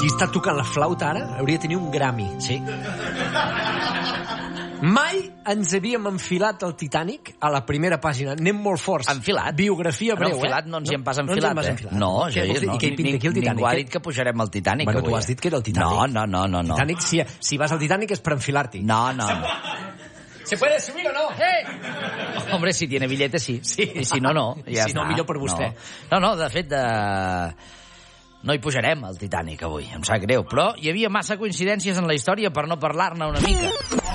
Qui està tocant la flauta ara hauria de tenir un Grammy. Sí. Mai ens havíem enfilat al Titanic a la primera pàgina. Anem molt forts. Enfilat? Biografia breu, enfilat no ens hi hem pas enfilat, No, Jair, no. I què hi pinta aquí el Titanic? Ningú ha dit que pujarem al Titanic Bueno, avui. tu has dit que era el Titanic. No. Titanic, si vas al Titanic és per enfilar-t'hi. No. ¿Se puede subir o no? Hombre, si tiene billete, sí. I si no, no. Ja si no, està. millor per vostè. No, de fet, no hi pujarem al Titanic avui, em sap greu. Però hi havia massa coincidències en la història per no parlar-ne una mica.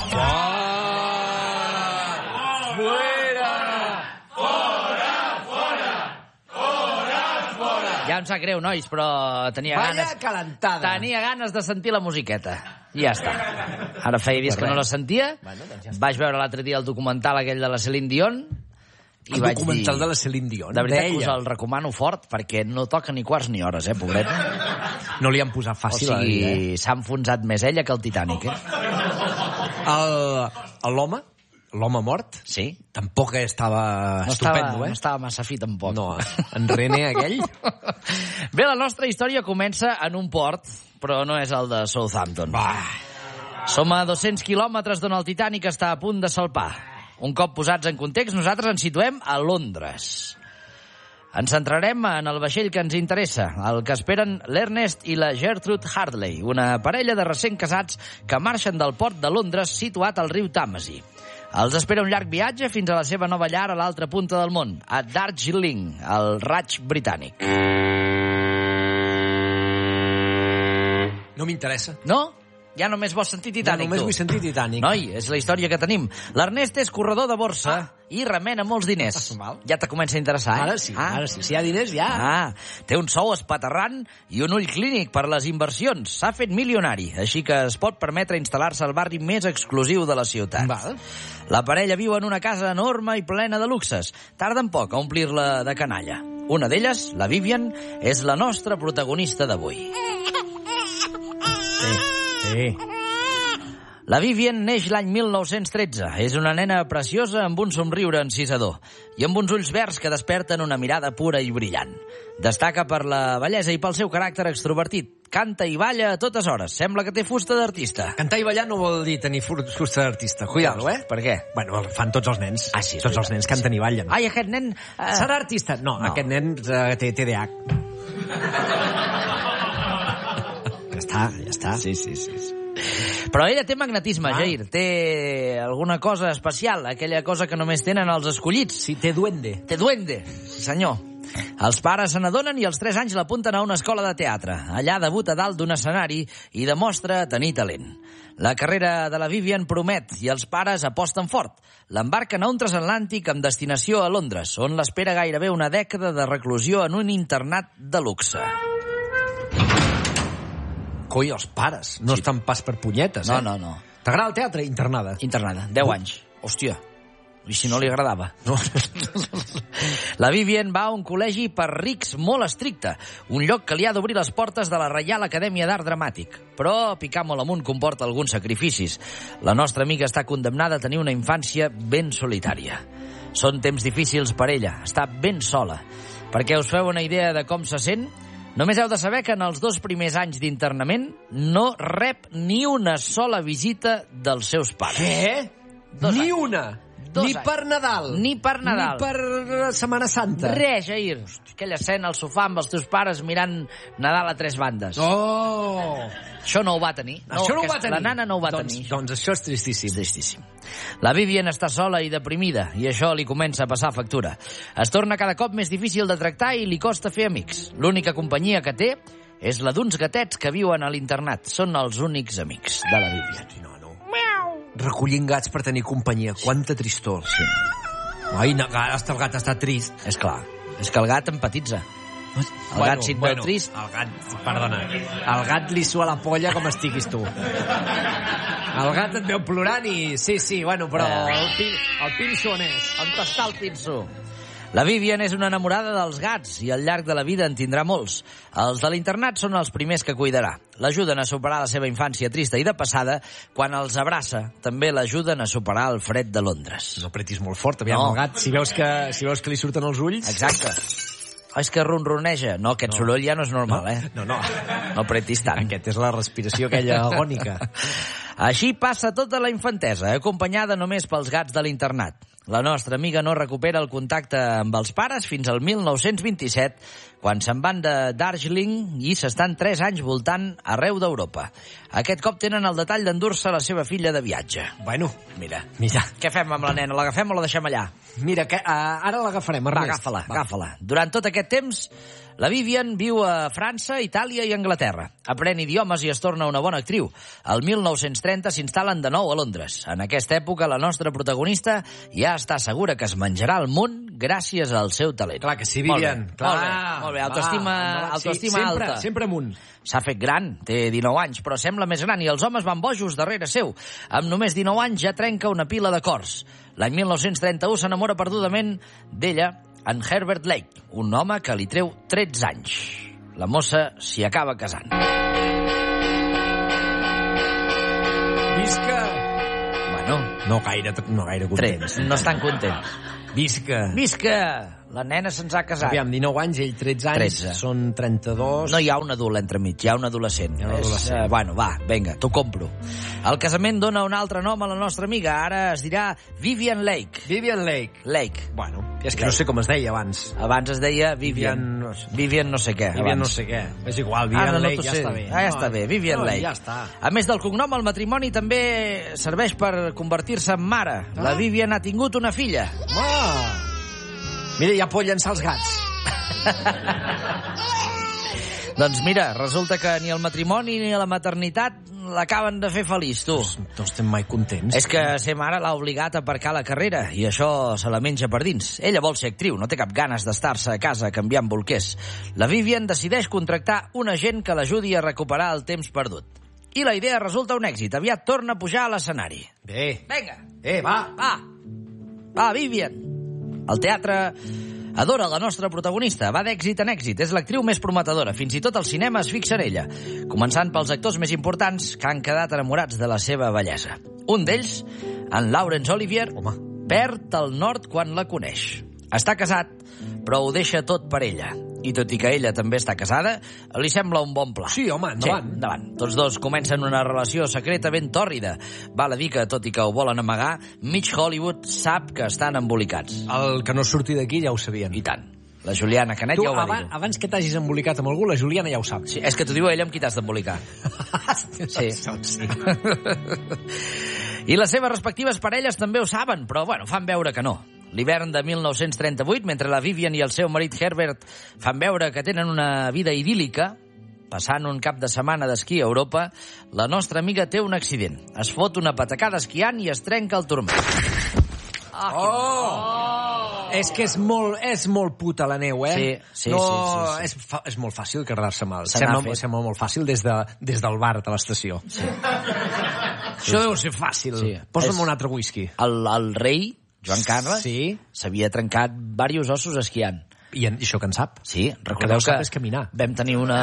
Ja em sap greu, nois, però tenia ganes de sentir la musiqueta. I ja està. Ara feia dies que no la sentia. Vaig veure l'altre dia el documental aquell de la Celine Dion. El documental de la Celine Dion. De veritat que us el recomano fort, perquè no toca ni quarts ni hores, pobreta. No li han posat fàcil. O sigui, s'ha enfonsat més ella que el Titanic, L'home mort? Sí. Tampoc estava estupendo, No estava massa fi, tampoc. No, en René aquell... Bé, la nostra història comença en un port, però no és el de Southampton. Som a 200 quilòmetres d'on el Titanic està a punt de salpar. Un cop posats en context, nosaltres ens situem a Londres. Ens centrarem en el vaixell que ens interessa, el que esperen l'Ernest i la Gertrude Hartley, una parella de recent casats que marxen del port de Londres situat al riu Tàmesi. Els espera un llarg viatge fins a la seva nova llar a l'altra punta del món, a Darjeeling, al Raig britànic. No m'interessa. No? Ja només vols sentir Titanic, Ja només vull sentir Titanic. Noi, és la història que tenim. L'Ernest és corredor de borsa i remena molts diners. Ja te comença a interessar, Ara sí. Si hi ha diners, ja. Té un sou espaterrant i un ull clínic per les inversions. S'ha fet milionari, així que es pot permetre instal·lar-se al barri més exclusiu de la ciutat. La parella viu en una casa enorme i plena de luxes. Tarden poc a omplir-la de canalla. Una d'elles, la Vivian, és la nostra protagonista d'avui. Sí. La Vivian neix l'any 1913. És una nena preciosa amb un somriure encisador i amb uns ulls verds que desperten una mirada pura i brillant. Destaca per la bellesa i pel seu caràcter extrovertit. Canta i balla a totes hores. Sembla que té fusta d'artista. Cantar i ballar no vol dir tenir fusta d'artista. Cuidado, Per què? Bueno, fan tots els nens. Sí, tots els nens canten i ballen. Ai, aquest nen... Serà artista? No, aquest nen té TDAH. Ja està. Sí. Però ella té magnetisme, Jair. Té alguna cosa especial, aquella cosa que només tenen els escollits. Sí, té duende. Té duende, senyor. Els pares se n'adonen i als 3 anys l'apunten a una escola de teatre. Allà debuta dalt d'un escenari i demostra tenir talent. La carrera de la Vivian promet i els pares aposten fort. L'embarquen a un transatlàntic amb destinació a Londres, on l'espera gairebé una dècada de reclusió en un internat de luxe. Coi, els pares. No estan pas per punyetes, No. T'agrada el teatre? Internada. 10 anys. Hòstia. I si no li agradava? No. La Vivian va a un col·legi per rics molt estricte, un lloc que li ha d'obrir les portes de la Reial Acadèmia d'Art Dramàtic. Però picar molt amunt comporta alguns sacrificis. La nostra amiga està condemnada a tenir una infància ben solitària. Són temps difícils per ella, està ben sola. Perquè us feu una idea de com se sent, només heu de saber que en els 2 primers anys d'internament no rep ni una sola visita dels seus pares. Què? Ni una? Ni per Nadal? Ni per Nadal. Ni per Setmana Santa? Res, Jair. Aquella escena al sofà amb els teus pares mirant Nadal a 3 bandes. Oh! Això no ho va tenir. Això no ho va tenir. La nana no ho va tenir. Doncs això és tristíssim. Tristíssim. La Vivian està sola i deprimida, i això li comença a passar factura. Es torna cada cop més difícil de tractar i li costa fer amics. L'única companyia que té és la d'uns gatets que viuen a l'internat. Són els únics amics de la Vivian. Recollint gats per tenir companyia. Quanta tristor. Sí. Ai, el gat està trist. És clar. És que el gat empatitza. El gat si et veu trist... El gat, perdona, el gat li sua la polla com estiguis tu. El gat et veu plorant i... Sí, bueno, però el pinso on és? On està el pinso? La Vivian és una enamorada dels gats i al llarg de la vida en tindrà molts. Els de l'internat són els primers que cuidarà. L'ajuden a superar la seva infància trista i de passada. Quan els abraça, també l'ajuden a superar el fred de Londres. No apretis molt fort, aviam el gat. Si veus que li surten els ulls... Exacte. És que ronroneja. No, aquest soroll ja no és normal, No. No apretis tant. Aquest és la respiració aquella agònica. Així passa tota la infantesa, acompanyada només pels gats de l'internat. La nostra amiga no recupera el contacte amb els pares fins al 1927, quan se'n van de Darjeeling i s'estan 3 anys voltant arreu d'Europa. Aquest cop tenen el detall d'endur-se la seva filla de viatge. Bueno, Mira. què fem amb la nena? L'agafem o la deixem allà? Mira, ara l'agafarem, Ernest. Va, agafa-la. Durant tot aquest temps, la Vivian viu a França, Itàlia i Anglaterra. Aprèn idiomes i es torna una bona actriu. El 1930 s'instal·len de nou a Londres. En aquesta època, la nostra protagonista ja està segura que es menjarà el món gràcies al seu talent. Clar que sí, Vivian. Molt bé. Autoestima alta. Sempre amunt. S'ha fet gran, té 19 anys, però sembla més gran i els homes van bojos darrere seu. Amb només 19 anys ja trenca una pila d'acords. L'any 1931 s'enamora perdudament d'ella en Herbert Lake, un home que li treu 13 anys. La mossa s'hi acaba casant. Visca! Bueno, No gaire contents. no estan contents. Visca! La nena se'ns ha casat. Aviam, 19 anys, ell 13 anys, 13. són 32... No hi ha un adult entremig, hi ha un adolescent. Hi ha un adolescent. Bueno, va, vinga, t'ho compro. El casament dona un altre nom a la nostra amiga. Ara es dirà Vivian Lake. Vivian Lake. Lake. Bueno, és que no sé com es deia abans. Abans es deia Vivian no sé què. Vivian no sé què. És igual, Vivian Lake ja està bé. Ja està bé, Vivian Lake. Ja està. A més del cognom, el matrimoni també serveix per convertir-se en mare. La Vivian ha tingut una filla. Mira, ja pot llançar els gats. Doncs mira, resulta que ni el matrimoni ni la maternitat l'acaben de fer feliç, tu. No estem mai contents. És que ser mare l'ha obligat a aparcar la carrera i això se la menja per dins. Ella vol ser actriu, no té cap ganes d'estar-se a casa canviant bolquers. La Vivian decideix contractar un agent que l'ajudi a recuperar el temps perdut. I la idea resulta un èxit. Aviat torna a pujar a l'escenari. Bé. Vinga. Va. Va, Vivian. El teatre adora la nostra protagonista. Va d'èxit en èxit. És l'actriu més prometedora. Fins i tot el cinema es fixa en ella. Començant pels actors més importants que han quedat enamorats de la seva bellesa. Un d'ells, en Laurence Olivier, perd el nord quan la coneix. Està casat, però ho deixa tot per ella. I tot i que ella també està casada, li sembla un bon pla. Sí, home, endavant. Sí, endavant. Tots dos comencen una relació secreta ben tòrrida. Val a dir que, tot i que ho volen amagar, mig Hollywood sap que estan embolicats. El que no surti d'aquí ja ho sabien. I tant. La Juliana Canet Tu, ja ho va dir. abans que t'hagis embolicat amb algú, la Juliana ja ho sap. Sí, és que t'ho diu ella amb qui t'has d'embolicar. Sí. I les seves respectives parelles també ho saben, però, bueno, fan veure que no. L'hivern de 1938, mentre la Vivian i el seu marit Herbert fan veure que tenen una vida idíl·lica, passant un cap de setmana d'esquí a Europa, la nostra amiga té un accident. Es fot una patacada esquiant i es trenca el turmell. És que és molt puta la neu, eh? Sí. És molt fàcil quedar-se mal. Se n'ha fet. Sembla molt fàcil des del bar de l'estació. Sí. Això deu ser fàcil. Sí. Posa'm un altre whisky. El rei, Joan Carles, s'havia trencat diversos ossos esquiant. I això que en sap? Sí, recordeu que no sap és caminar. Vam tenir una...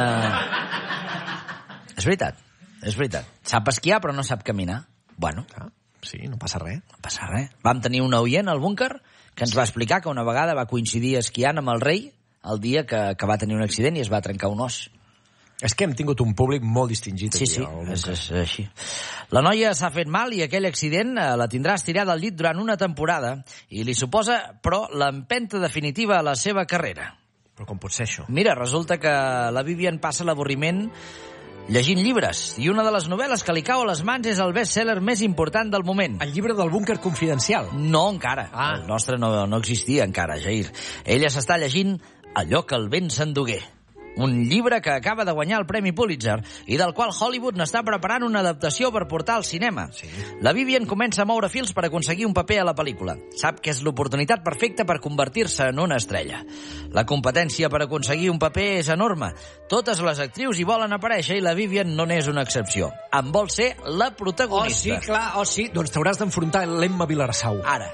És veritat. Sap esquiar, però no sap caminar. Bueno. Sí, no passa res. Vam tenir un oient al búnquer que ens va explicar que una vegada va coincidir esquiant amb el rei el dia que va tenir un accident i es va trencar un os. És que hem tingut un públic molt distingit. Sí, és així. La noia s'ha fet mal i aquell accident la tindrà estirada al llit durant una temporada i li suposa, però, l'empenta definitiva a la seva carrera. Però com pot ser això? Mira, resulta que la Vivian passa l'avorriment llegint llibres, i una de les novel·les que li cau a les mans és el best-seller més important del moment. El llibre del búnquer confidencial? No, encara. El nostre no existia encara, Jair. Ella s'està llegint Allò que el vent s'endugué, un llibre que acaba de guanyar el Premi Pulitzer i del qual Hollywood n'està preparant una adaptació per portar al cinema. Sí. La Vivian comença a moure fils per aconseguir un paper a la pel·lícula. Sap que és l'oportunitat perfecta per convertir-se en una estrella. La competència per aconseguir un paper és enorme. Totes les actrius hi volen aparèixer i la Vivian no n'és una excepció. En vol ser la protagonista. Oh, sí, clar, Doncs t'hauràs d'enfrontar l'Emma Vilarsau. Ara.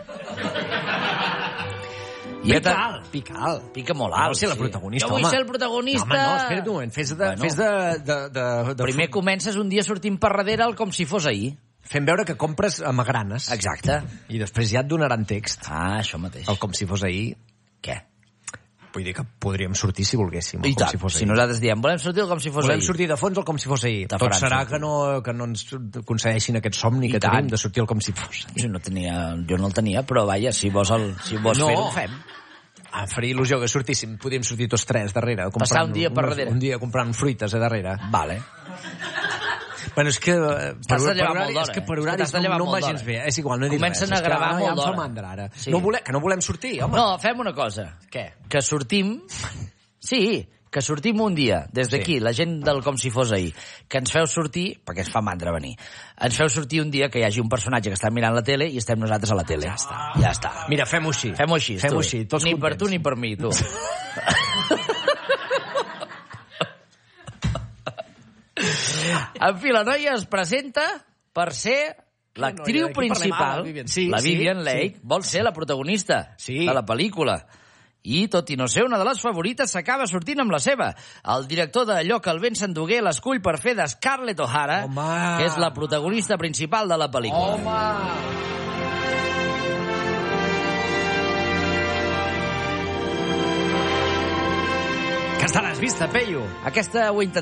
Pica molt alt. Vol ser la protagonista, Jo vull ser el protagonista. No, espera't un moment. Fes de... Primer comences un dia sortint per darrere com si fos ahir. Fent veure que compres magranes. Exacte. I després ja et donaran text. Això mateix. El com si fos ahir. Què? Vull dir que podríem sortir si volguéssim. I tant, si nosaltres diem, volem sortir com si fos ahir. Volem sortir de fons com si fos ahir. Tot serà que no ens concedeixin aquest somni que tenim de sortir com si fos ahir. Jo no el tenia, però vaja, si vols fer-ho, ho fem. Faria il·lusió que sortíssim. Podríem sortir tots tres darrere. Passar un dia per darrere. Un dia comprant fruites a darrere. Vale. Bueno, és que per horari no va gens bé. És igual, no he dit res. Comencen a gravar molt d'hora. Ja em fa mandra, ara. Que no volem sortir, home. No, fem una cosa. Què? Que sortim... Sí, que sortim un dia, des d'aquí, la gent del com si fos ahir, que ens feu sortir, perquè ens fa mandra venir, ens feu sortir un dia que hi hagi un personatge que està mirant la tele i estem nosaltres a la tele. Ja està. Mira, fem-ho així. Fem-ho així, tots ni contents. per tu ni per mi, tu. En fi, la noia es presenta per ser l'actriu principal. La Vivien Leigh vol ser la protagonista de la pel·lícula. I, tot i no ser una de les favorites, s'acaba sortint amb la seva. El director d'allò que el vent s'endugué l'escull per fer de Scarlett O'Hara, que és la protagonista principal de la pel·lícula. Que estaràs vista, Peyu? Aquesta ho he intentat.